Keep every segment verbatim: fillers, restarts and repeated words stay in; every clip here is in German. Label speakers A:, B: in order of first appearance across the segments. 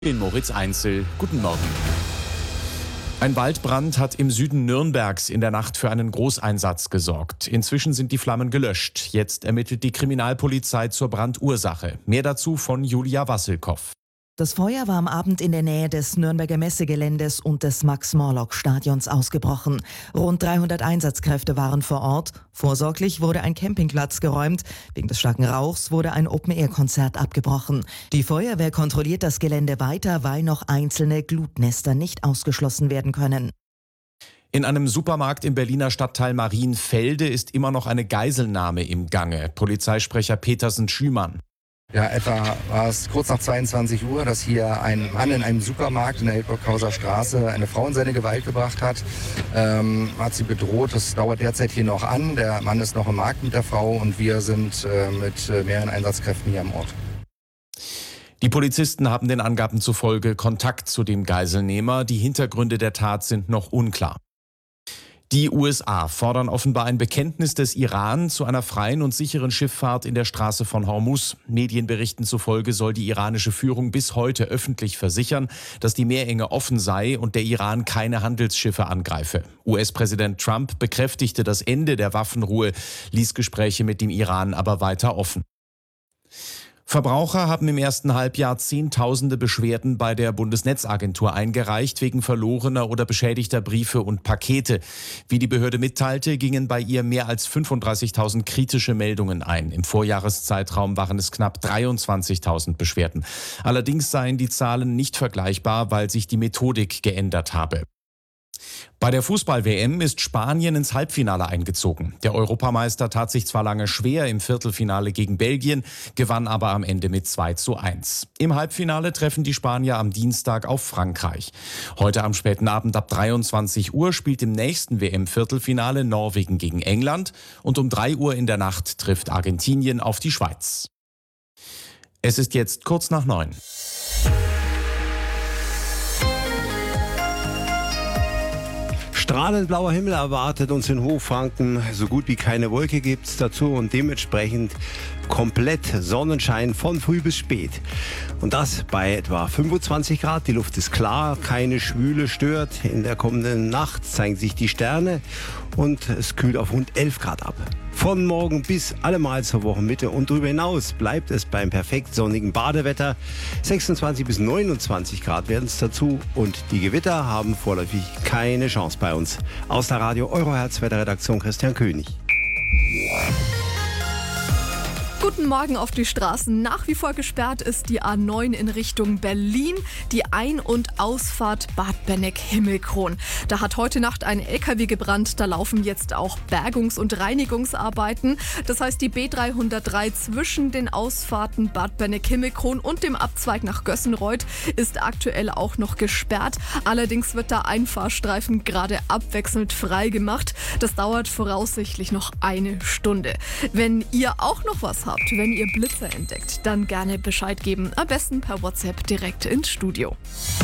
A: bin Moritz Einzel. Guten Morgen. Ein Waldbrand hat im Süden Nürnbergs in der Nacht für einen Großeinsatz gesorgt. Inzwischen sind die Flammen gelöscht. Jetzt ermittelt die Kriminalpolizei zur Brandursache. Mehr dazu von Julia Wassilkow.
B: Das Feuer war am Abend in der Nähe des Nürnberger Messegeländes und des Max-Morlock-Stadions ausgebrochen. Rund dreihundert Einsatzkräfte waren vor Ort. Vorsorglich wurde ein Campingplatz geräumt. Wegen des starken Rauchs wurde ein Open-Air-Konzert abgebrochen. Die Feuerwehr kontrolliert das Gelände weiter, weil noch einzelne Glutnester nicht ausgeschlossen werden können.
A: In einem Supermarkt im Berliner Stadtteil Marienfelde ist immer noch eine Geiselnahme im Gange. Polizeisprecher Petersen Schümann.
C: Ja, etwa war es kurz nach zweiundzwanzig Uhr, dass hier ein Mann in einem Supermarkt in der Hildburghauser Straße eine Frau in seine Gewalt gebracht hat. Ähm, hat sie bedroht. Das dauert derzeit hier noch an. Der Mann ist noch im Markt mit der Frau und wir sind äh, mit mehreren Einsatzkräften hier am Ort.
A: Die Polizisten haben den Angaben zufolge Kontakt zu dem Geiselnehmer. Die Hintergründe der Tat sind noch unklar. Die U S A fordern offenbar ein Bekenntnis des Iran zu einer freien und sicheren Schifffahrt in der Straße von Hormuz. Medienberichten zufolge soll die iranische Führung bis heute öffentlich versichern, dass die Meerenge offen sei und der Iran keine Handelsschiffe angreife. U S-Präsident Trump bekräftigte das Ende der Waffenruhe, ließ Gespräche mit dem Iran aber weiter offen. Verbraucher haben im ersten Halbjahr Zehntausende Beschwerden bei der Bundesnetzagentur eingereicht wegen verlorener oder beschädigter Briefe und Pakete. Wie die Behörde mitteilte, gingen bei ihr mehr als fünfunddreißigtausend kritische Meldungen ein. Im Vorjahreszeitraum waren es knapp dreiundzwanzigtausend Beschwerden. Allerdings seien die Zahlen nicht vergleichbar, weil sich die Methodik geändert habe. Bei der Fußball-W M ist Spanien ins Halbfinale eingezogen. Der Europameister tat sich zwar lange schwer im Viertelfinale gegen Belgien, gewann aber am Ende mit zwei zu eins. Im Halbfinale treffen die Spanier am Dienstag auf Frankreich. Heute am späten Abend ab dreiundzwanzig Uhr spielt im nächsten W M-Viertelfinale Norwegen gegen England und um drei Uhr in der Nacht trifft Argentinien auf die Schweiz. Es ist jetzt kurz nach neun.
D: Strahlend blauer Himmel erwartet uns in Hochfranken. So gut wie keine Wolke gibt es dazu und dementsprechend komplett Sonnenschein von früh bis spät. Und das bei etwa fünfundzwanzig Grad. Die Luft ist klar, keine Schwüle stört. In der kommenden Nacht zeigen sich die Sterne und es kühlt auf rund elf Grad ab. Von morgen bis allemal zur Wochenmitte und darüber hinaus bleibt es beim perfekt sonnigen Badewetter. sechsundzwanzig bis neunundzwanzig Grad werden es dazu und die Gewitter haben vorläufig keine Chance bei uns. Aus der Radio Eurohertz Wetterredaktion Christian König.
E: Guten Morgen auf die Straßen. Nach wie vor gesperrt ist die A neun in Richtung Berlin, die Ein- und Ausfahrt Bad Benneck-Himmelkron. Da hat heute Nacht ein L K W gebrannt, da laufen jetzt auch Bergungs- und Reinigungsarbeiten. Das heißt, die B dreihundertdrei zwischen den Ausfahrten Bad Benneck-Himmelkron und dem Abzweig nach Gössenreuth ist aktuell auch noch gesperrt. Allerdings wird der Einfahrstreifen gerade abwechselnd freigemacht. Das dauert voraussichtlich noch eine Stunde. Wenn ihr auch noch was habt, wenn ihr Blitze entdeckt, dann gerne Bescheid geben. Am besten per WhatsApp direkt ins Studio.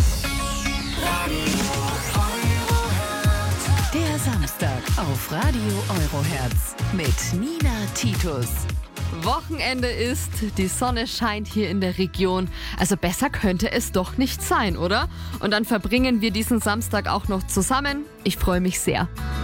F: Der Samstag auf Radio Eurohertz mit Nina Titus.
G: Wochenende ist, die Sonne scheint hier in der Region. Also besser könnte es doch nicht sein, oder? Und dann verbringen wir diesen Samstag auch noch zusammen. Ich freue mich sehr.